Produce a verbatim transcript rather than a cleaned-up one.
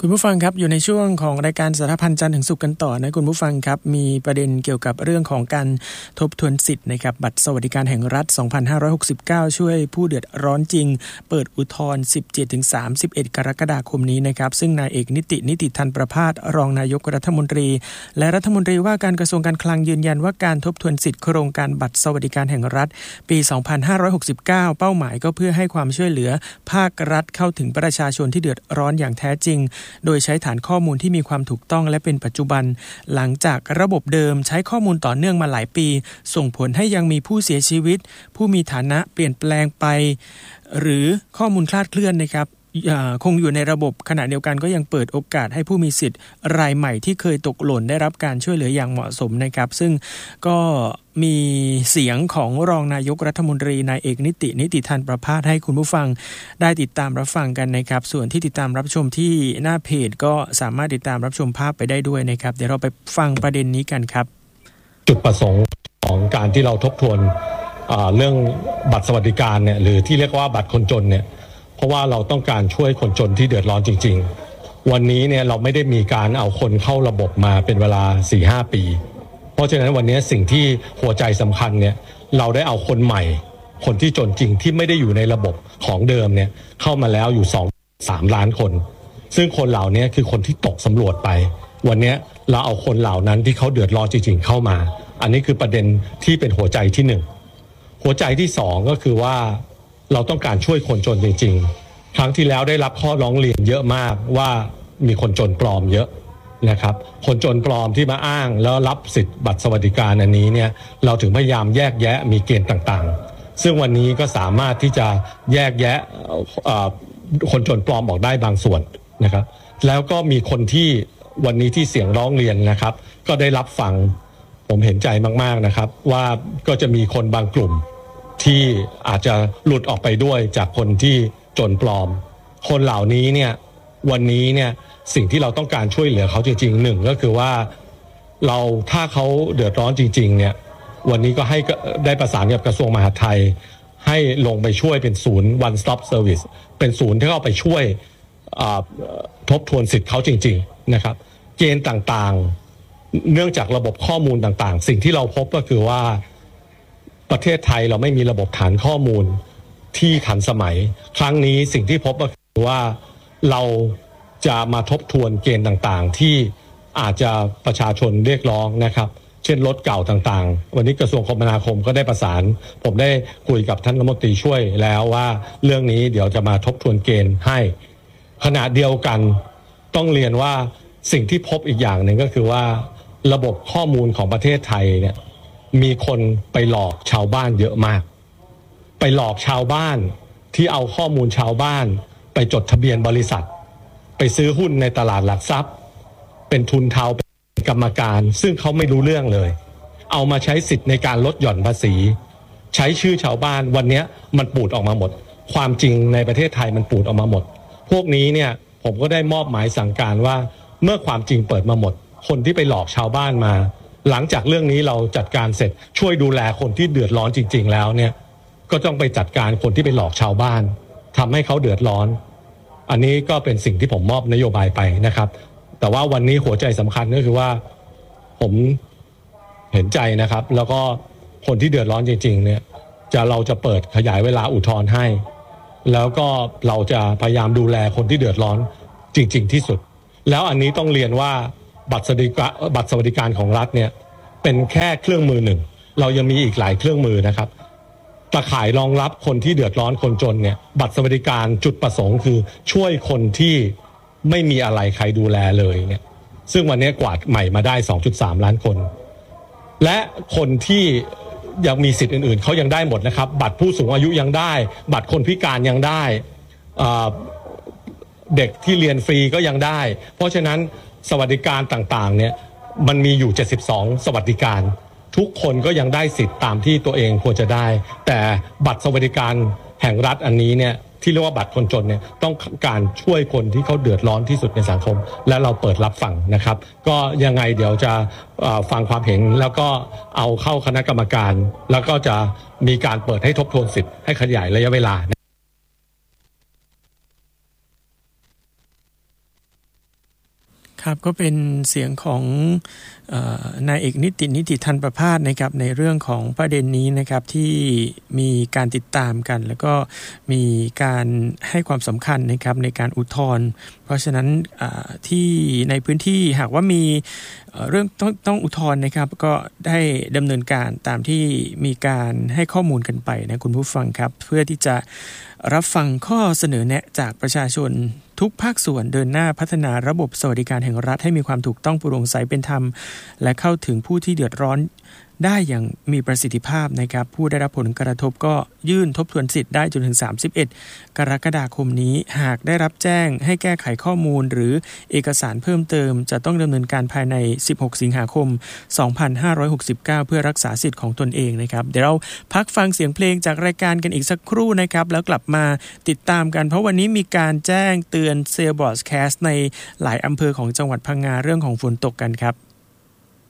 คุณผู้ฟังครับอยู่ในช่วงของรายการสารพันจันทร์ถึงศุกร์กันต่อนะคุณผู้ฟังครับมีประเด็นเกี่ยวกับเรื่องของการทบทวนสิทธิ์นะครับบัตรสวัสดิการแห่งรัฐสองพันห้าร้อยหกสิบเก้าช่วยผู้เดือดร้อนจริงเปิดอุทธรณ์ สิบเจ็ดถึงสามสิบเอ็ด กรกฎาคมนี้นะครับซึ่งนายเอกนิตินิติธันประภาสรองนายกรัฐมนตรีและรัฐมนตรีว่าการกระทรวงการคลังยืนยันว่าการทบทวนสิทธิ์โครงการบัตรสวัสดิการแห่งรัฐปีสองพันห้าร้อยหกสิบเก้าเป้าหมายก็เพื่อให้ความช่วยเหลือภาครัฐเข้าถึงประชาชนที่เดือดร้อนอย่างแท้จริงโดยใช้ฐานข้อมูลที่มีความถูกต้องและเป็นปัจจุบันหลังจากระบบเดิมใช้ข้อมูลต่อเนื่องมาหลายปีส่งผลให้ยังมีผู้เสียชีวิตผู้มีฐานะเปลี่ยนแปลงไปหรือข้อมูลคลาดเคลื่อนนะครับคงอยู่ในระบบขณะเดียวกันก็ยังเปิดโอกาสให้ผู้มีสิทธิ์รายใหม่ที่เคยตกหล่นได้รับการช่วยเหลืออย่างเหมาะสมนะครับซึ่งก็มีเสียงของรองนายกรัฐมนตรีนายเอกนิตินิติธันประภาสให้คุณผู้ฟังได้ติดตามรับฟังกันนะครับส่วนที่ติดตามรับชมที่หน้าเพจก็สามารถติดตามรับชมภาพไปได้ด้วยนะครับเดี๋ยวเราไปฟังประเด็นนี้กันครับจุดประสงค์ของการที่เราทบทวนเรื่องบัตรสวัสดิการเนี่ยหรือที่เรียกว่าบัตรคนจนเนี่ยเพราะว่าเราต้องการช่วยคนจนที่เดือดร้อนจริงๆวันนี้เนี่ยเราไม่ได้มีการเอาคนเข้าระบบมาเป็นเวลา สี่ห้า ปีเพราะฉะนั้นวันนี้สิ่งที่หัวใจสำคัญเนี่ยเราได้เอาคนใหม่คนที่จนจริงที่ไม่ได้อยู่ในระบบของเดิมเนี่ยเข้ามาแล้วอยู่ สองถึงสาม ล้านคนซึ่งคนเหล่านี้คือคนที่ตกสำรวจไปวันนี้เราเอาคนเหล่านั้นที่เขาเดือดร้อนจริงๆเข้ามาอันนี้คือประเด็นที่เป็นหัวใจที่หนึ่งหัวใจที่สองก็คือว่าเราต้องการช่วยคนจนจริงๆครั้งที่แล้วได้รับข้อร้องเรียนเยอะมากว่ามีคนจนปลอมเยอะนะครับคนจนปลอมที่มาอ้างแล้วรับสิทธิ์บัตรสวัสดิการอันนี้เนี่ยเราถึงพยายามแยกแยะมีเกณฑ์ต่างๆซึ่งวันนี้ก็สามารถที่จะแยกแยะคนจนปลอมออกได้บางส่วนนะครับแล้วก็มีคนที่วันนี้ที่เสียงร้องเรียนนะครับก็ได้รับฟังผมเห็นใจมากๆนะครับว่าก็จะมีคนบางกลุ่มที่อาจจะหลุดออกไปด้วยจากคนที่จนปลอมคนเหล่านี้เนี่ยวันนี้เนี่ยสิ่งที่เราต้องการช่วยเหลือเขาจริงๆหนึ่งก็คือว่าเราถ้าเขาเดือดร้อนจริงๆเนี่ยวันนี้ก็ให้ได้ประสานกับกระทรวงมหาดไทยให้ลงไปช่วยเป็นศูนย์ one stop service เป็นศูนย์ที่เข้าไปช่วยทบทวนสิทธิ์เขาจริงๆนะครับเกณฑ์ต่างๆเนื่องจากระบบข้อมูลต่างๆสิ่งที่เราพบก็คือว่าประเทศไทยเราไม่มีระบบฐานข้อมูลที่ทันสมัยครั้งนี้สิ่งที่พบก็คือว่าเราจะมาทบทวนเกณฑ์ต่างๆที่อาจจะประชาชนเรียกร้องนะครับเช่นรถเก่าต่างๆวันนี้กระทรวงคมนาคมก็ได้ประสานผมได้คุยกับท่านรัฐมนตรีช่วยแล้วว่าเรื่องนี้เดี๋ยวจะมาทบทวนเกณฑ์ให้ขณะเดียวกันต้องเรียนว่าสิ่งที่พบอีกอย่างหนึ่งก็คือว่าระบบข้อมูลของประเทศไทยเนี่ยมีคนไปหลอกชาวบ้านเยอะมากไปหลอกชาวบ้านที่เอาข้อมูลชาวบ้านไปจดทะเบียนบริษัทไปซื้อหุ้นในตลาดหลักทรัพย์เป็นทุนเทาเป็นกรรมการซึ่งเขาไม่รู้เรื่องเลยเอามาใช้สิทธิ์ในการลดหย่อนภาษีใช้ชื่อชาวบ้านวันนี้มันปูดออกมาหมดความจริงในประเทศไทยมันปูดออกมาหมดพวกนี้เนี่ยผมก็ได้มอบหมายสั่งการว่าเมื่อความจริงเปิดมาหมดคนที่ไปหลอกชาวบ้านมาหลังจากเรื่องนี้เราจัดการเสร็จช่วยดูแลคนที่เดือดร้อนจริงๆแล้วเนี่ยก็ต้องไปจัดการคนที่ไปหลอกชาวบ้านทำให้เขาเดือดร้อนอันนี้ก็เป็นสิ่งที่ผมมอบนโยบายไปนะครับแต่ว่าวันนี้หัวใจสำคัญก็คือว่าผมเห็นใจนะครับแล้วก็คนที่เดือดร้อนจริงๆเนี่ยจะเราจะเปิดขยายเวลาอุทธรณ์ให้แล้วก็เราจะพยายามดูแลคนที่เดือดร้อนจริงๆที่สุดแล้วอันนี้ต้องเรียนว่าบัตรสวัสดิการบัตรสวัสดิการของรัฐเนี่ยเป็นแค่เครื่องมือหนึ่งเรายังมีอีกหลายเครื่องมือนะครับตะข่ายรองรับคนที่เดือดร้อนคนจนเนี่ยบัตรสวัสดิการจุดประสงค์คือช่วยคนที่ไม่มีอะไรใครดูแลเลยเนี่ยซึ่งวันนี้กวาดใหม่มาได้ สองจุดสาม ล้านคนและคนที่ยังมีสิทธิ์อื่นๆเขายังได้หมดนะครับบัตรผู้สูงอายุยังได้บัตรคนพิการยังได้เด็กที่เรียนฟรีก็ยังได้เพราะฉะนั้นสวัสดิการต่างๆเนี่ยมันมีอยู่เจ็ดสิบสองสวัสดิการทุกคนก็ยังได้สิทธิ์ตามที่ตัวเองควรจะได้แต่บัตรสวัสดิการแห่งรัฐอันนี้เนี่ยที่เรียกว่าบัตรคนจนเนี่ยต้องการช่วยคนที่เขาเดือดร้อนที่สุดในสังคมและเราเปิดรับฟังนะครับก็ยังไงเดี๋ยวจะฟังความเห็นแล้วก็เอาเข้าคณะกรรมการแล้วก็จะมีการเปิดให้ทบทวนสิทธิ์ให้ขยายระยะเวลาครับก็เป็นเสียงของเอ่อนายเอกนิตินิติทันประภาสนะครับในเรื่องของประเด็นนี้นะครับที่มีการติดตามกันแล้วก็มีการให้ความสำคัญนะครับในการอุทธรณ์เพราะฉะนั้นที่ในพื้นที่หากว่ามีเรื่องต้องต้องอุทธรณ์นะครับก็ได้ดำเนินการตามที่มีการให้ข้อมูลกันไปนะคุณผู้ฟังครับเพื่อที่จะรับฟังข้อเสนอแนะจากประชาชนทุกภาคส่วนเดินหน้าพัฒนาระบบสวัสดิการแห่งรัฐให้มีความถูกต้องโปร่งใสเป็นธรรมและเข้าถึงผู้ที่เดือดร้อนได้อย่างมีประสิทธิภาพนะครับผู้ได้รับผลกระทบก็ยื่นทบทวนสิทธิ์ได้จนถึงสามสิบเอ็ดกรกฎาคมนี้หากได้รับแจ้งให้แก้ไขข้อมูลหรือเอกสารเพิ่มเติมจะต้องดำเนินการภายในสิบหกสิงหาคมสองพันห้าร้อยหกสิบเก้าเพื่อรักษาสิทธิ์ของตนเองนะครับเดี๋ยวเราพักฟังเสียงเพลงจากรายการกันอีกสักครู่นะครับแล้วกลับมาติดตามกันเพราะวันนี้มีการแจ้งเตือนเซลล์บอร์ดแคสต์ในหลายอำเภอของจังหวัดพังงาเรื่องของฝนตกกันครับ